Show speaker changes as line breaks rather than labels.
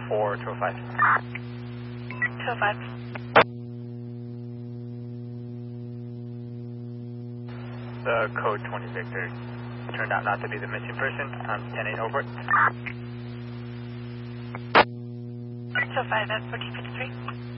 for 205.
205.
The code 20 Victor turned out not to be the missing person. 10-8 over.
205 at 1453.